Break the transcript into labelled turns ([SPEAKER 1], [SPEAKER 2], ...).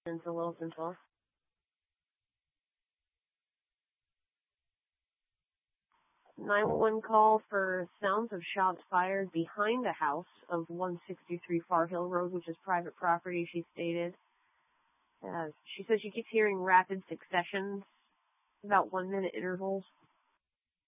[SPEAKER 1] Into Wilsonville. 911 call for sounds of shots fired behind the house of 163 Far Hill Road, which is private property, she stated. She says she keeps hearing rapid successions, about 1 minute intervals.